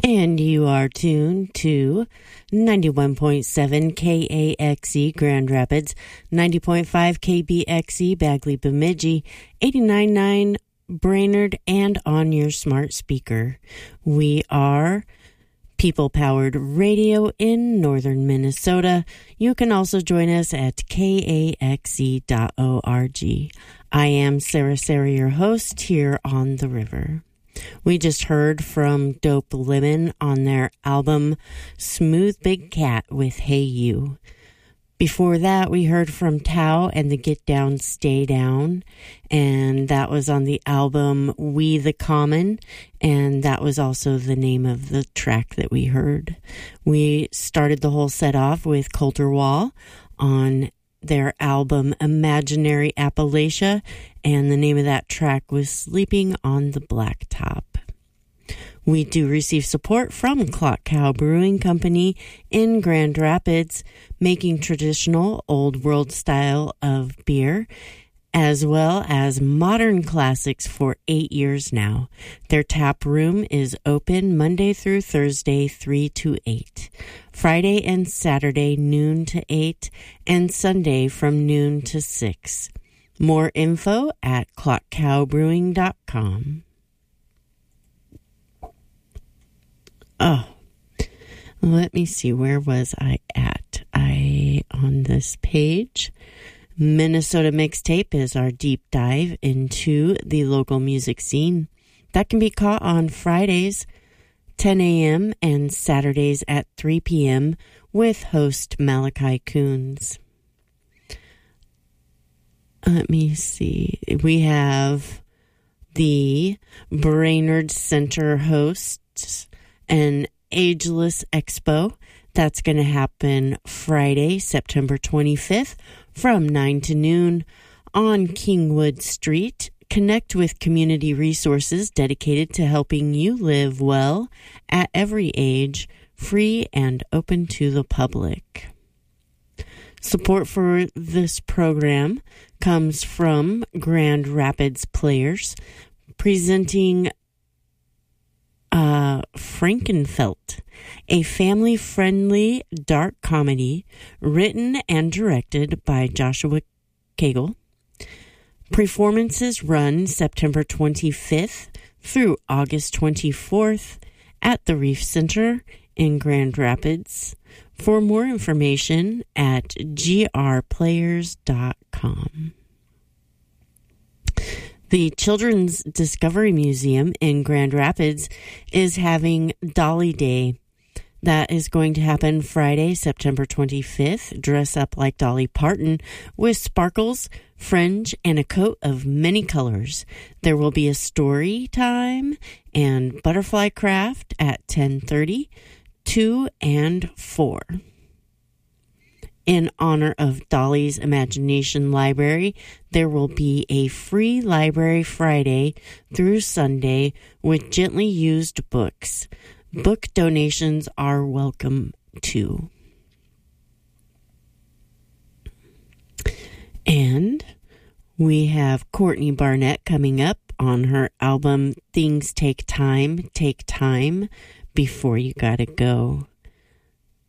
And you are tuned to 91.7 KAXE Grand Rapids, 90.5 KBXE Bagley Bemidji, 89.9 Brainerd, and on your smart speaker. We are People-Powered Radio in northern Minnesota. You can also join us at kaxe.org. I am Sarah, your host here on the river. We just heard from Dope Lemon on their album Smooth Big Cat with Hey You. Before that, we heard from Tao and the Get Down, Stay Down, and that was on the album We the Common, and that was also the name of the track that we heard. We started the whole set off with Coulter Wall on their album Imaginary Appalachia, and the name of that track was Sleeping on the Blacktop. We do receive support from Clock Cow Brewing Company in Grand Rapids, making traditional old world style of beer, as well as modern classics for 8 years now. Their tap room is open Monday through Thursday, 3 to 8. Friday and Saturday, noon to 8, and Sunday from noon to 6. More info at clockcowbrewing.com. Oh, let me see. Where was I at? On this page, Minnesota Mixtape is our deep dive into the local music scene. That can be caught on Fridays, 10 a.m. and Saturdays at 3 p.m. with host Malachi Coons. Let me see. We have the Brainerd Center hosts an Ageless Expo. That's going to happen Friday, September 25th from 9 to noon on Kingwood Street. Connect with community resources dedicated to helping you live well at every age, free and open to the public. Support for this program comes from Grand Rapids Players, presenting Frankenfelt, a family-friendly dark comedy written and directed by Joshua Cagle. Performances run September 25th through August 24th at the Reef Center in Grand Rapids. For more information at grplayers.com. The Children's Discovery Museum in Grand Rapids is having Dolly Day. That is going to happen Friday, September 25th. Dress up like Dolly Parton with sparkles, fringe, and a coat of many colors. There will be a story time and butterfly craft at 10:30, 2 and 4. In honor of Dolly's Imagination Library, there will be a free library Friday through Sunday with gently used books. Book donations are welcome too. And we have Courtney Barnett coming up on her album Things Take Time Before You Gotta Go.